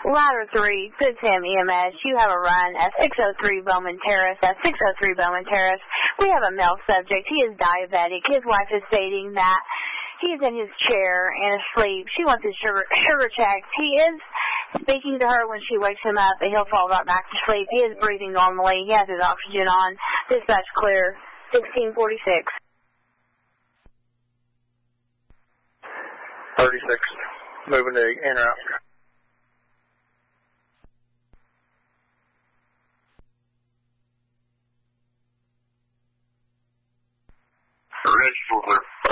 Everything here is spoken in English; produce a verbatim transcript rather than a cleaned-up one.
Ladder three, Good Sam E M S, you have a run at six oh three Bowman Terrace. At six oh three Bowman Terrace, we have a male subject. He is diabetic. His wife is stating that he's in his chair and asleep. She wants his sugar, sugar checked. He is speaking to her when she wakes him up, and he'll fall right back to sleep. He is breathing normally. He has his oxygen on. Dispatch clear, sixteen forty-six. thirty-six, moving to in route. Ready for clear.